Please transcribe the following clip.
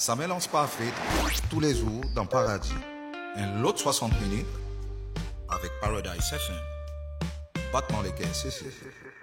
Ça mélange parfait tous les jours dans Paradis. Un lot 60 minutes avec Paradise FM. Battement les caisses, c'est.